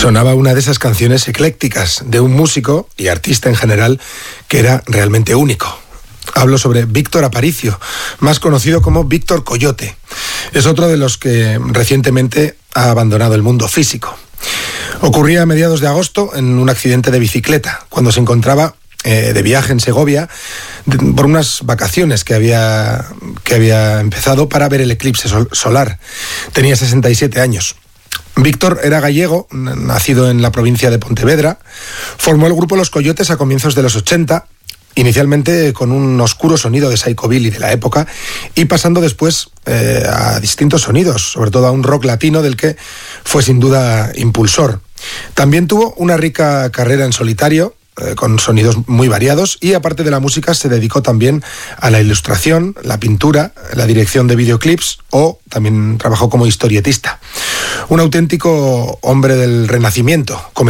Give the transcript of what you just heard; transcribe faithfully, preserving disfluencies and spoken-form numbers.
sonaba una de esas canciones eclécticas de un músico y artista en general que era realmente único. Hablo sobre Víctor Aparicio, más conocido como Víctor Coyote. Es otro de los que recientemente ha abandonado el mundo físico. Ocurría a mediados de agosto en un accidente de bicicleta, cuando se encontraba eh, de viaje en Segovia de, por unas vacaciones que había, que había empezado para ver el eclipse sol, solar. Tenía sesenta y siete años. Víctor era gallego, nacido en la provincia de Pontevedra. Formó el grupo Los Coyotes a comienzos de los ochenta, inicialmente con un oscuro sonido de psychobilly de la época y pasando después eh, a distintos sonidos, sobre todo a un rock latino del que fue sin duda impulsor. También tuvo una rica carrera en solitario, eh, con sonidos muy variados, y aparte de la música se dedicó también a la ilustración, la pintura, la dirección de videoclips, o también trabajó como historietista. Un auténtico hombre del Renacimiento.